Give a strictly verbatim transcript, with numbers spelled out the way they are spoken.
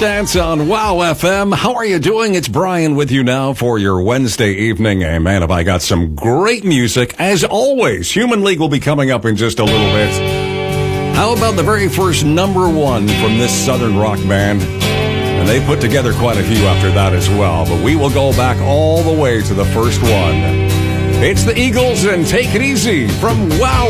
Dance on Wow F M. How are you doing? It's Brian with you now for your Wednesday evening. And man, have I got some great music. As always, Human League will be coming up in just a little bit. How about the very first number one from this Southern rock band? And they put together quite a few after that as well. But we will go back all the way to the first one. It's the Eagles and Take It Easy from Wow